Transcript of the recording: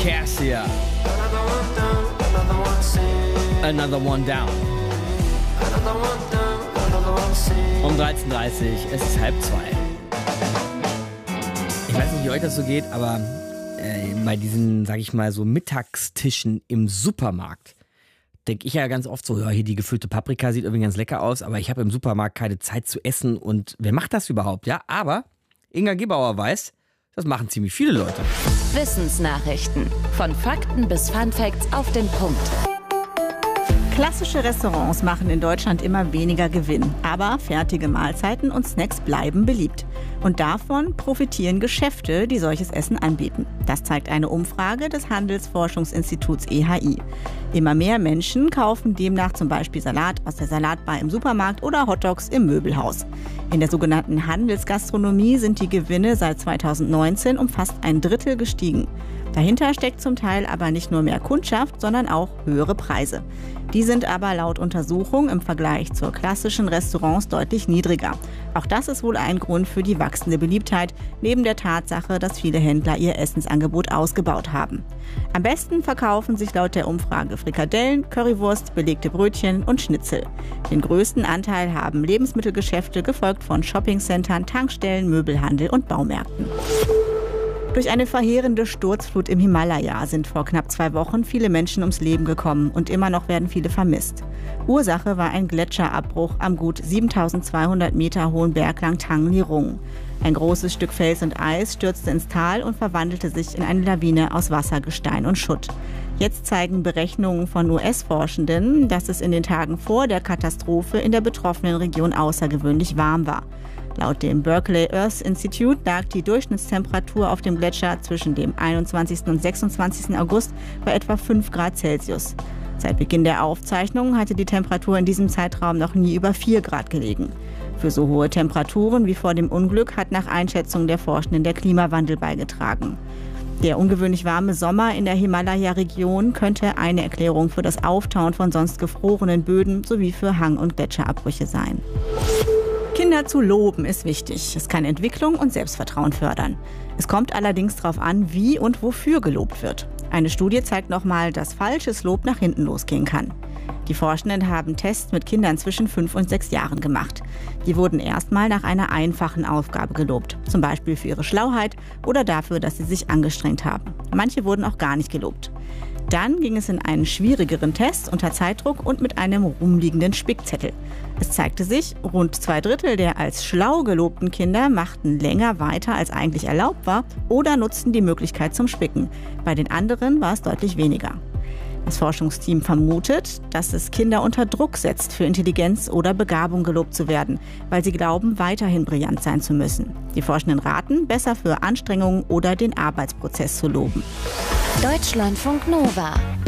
Cassia. Another one down. Um 13:30 Uhr, es ist 1:30. Ich weiß nicht, wie euch das so geht, aber bei diesen, sag ich mal, so Mittagstischen im Supermarkt denke ich ja ganz oft so, ja, hier die gefüllte Paprika sieht irgendwie ganz lecker aus, aber ich habe im Supermarkt keine Zeit zu essen und wer macht das überhaupt? Ja, aber Inga Gebauer weiß, das machen ziemlich viele Leute. Wissensnachrichten. Von Fakten bis Funfacts auf den Punkt. Klassische Restaurants machen in Deutschland immer weniger Gewinn. Aber fertige Mahlzeiten und Snacks bleiben beliebt. Und davon profitieren Geschäfte, die solches Essen anbieten. Das zeigt eine Umfrage des Handelsforschungsinstituts EHI. Immer mehr Menschen kaufen demnach zum Beispiel Salat aus der Salatbar im Supermarkt oder Hotdogs im Möbelhaus. In der sogenannten Handelsgastronomie sind die Gewinne seit 2019 um fast 1/3 gestiegen. Dahinter steckt zum Teil aber nicht nur mehr Kundschaft, sondern auch höhere Preise. Die sind aber laut Untersuchung im Vergleich zu klassischen Restaurants deutlich niedriger. Auch das ist wohl ein Grund für die wachsende Beliebtheit, neben der Tatsache, dass viele Händler ihr Essensangebot ausgebaut haben. Am besten verkaufen sich laut der Umfrage Frikadellen, Currywurst, belegte Brötchen und Schnitzel. Den größten Anteil haben Lebensmittelgeschäfte, gefolgt von Shoppingcentern, Tankstellen, Möbelhandel und Baumärkten. Durch eine verheerende Sturzflut im Himalaya sind vor knapp 2 Wochen viele Menschen ums Leben gekommen und immer noch werden viele vermisst. Ursache war ein Gletscherabbruch am gut 7200 Meter hohen Berg Langtang Lirung. Ein großes Stück Fels und Eis stürzte ins Tal und verwandelte sich in eine Lawine aus Wasser, Gestein und Schutt. Jetzt zeigen Berechnungen von US-Forschenden, dass es in den Tagen vor der Katastrophe in der betroffenen Region außergewöhnlich warm war. Laut dem Berkeley Earth Institute lag die Durchschnittstemperatur auf dem Gletscher zwischen dem 21. und 26. August bei etwa 5 Grad Celsius. Seit Beginn der Aufzeichnungen hatte die Temperatur in diesem Zeitraum noch nie über 4 Grad gelegen. Für so hohe Temperaturen wie vor dem Unglück hat nach Einschätzung der Forschenden der Klimawandel beigetragen. Der ungewöhnlich warme Sommer in der Himalaya-Region könnte eine Erklärung für das Auftauen von sonst gefrorenen Böden sowie für Hang- und Gletscherabbrüche sein. Kinder zu loben ist wichtig. Es kann Entwicklung und Selbstvertrauen fördern. Es kommt allerdings darauf an, wie und wofür gelobt wird. Eine Studie zeigt nochmal, dass falsches Lob nach hinten losgehen kann. Die Forschenden haben Tests mit Kindern zwischen 5 und 6 Jahren gemacht. Die wurden erstmal nach einer einfachen Aufgabe gelobt, zum Beispiel für ihre Schlauheit oder dafür, dass sie sich angestrengt haben. Manche wurden auch gar nicht gelobt. Dann ging es in einen schwierigeren Test unter Zeitdruck und mit einem rumliegenden Spickzettel. Es zeigte sich, rund 2/3 der als schlau gelobten Kinder machten länger weiter, als eigentlich erlaubt war, oder nutzten die Möglichkeit zum Spicken. Bei den anderen war es deutlich weniger. Das Forschungsteam vermutet, dass es Kinder unter Druck setzt, für Intelligenz oder Begabung gelobt zu werden, weil sie glauben, weiterhin brillant sein zu müssen. Die Forschenden raten, besser für Anstrengungen oder den Arbeitsprozess zu loben. Deutschlandfunk Nova